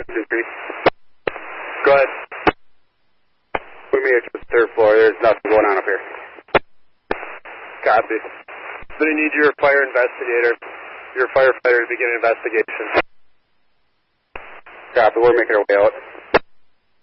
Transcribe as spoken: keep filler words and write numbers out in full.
two three. Go ahead. Put me at the third floor. There's nothing going on up here. Copy. I'm going to need your fire investigator, your firefighter to begin an investigation. Copy. We're making our way out.